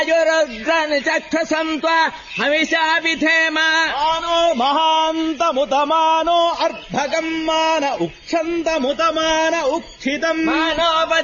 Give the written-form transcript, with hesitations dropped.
युरुग्रन् चक्षुषम् त्वा हविषा विधेम मानो महान्तमुतमानो अर्धगम् मान उक्षन्तमुतमान उक्षितम् मानो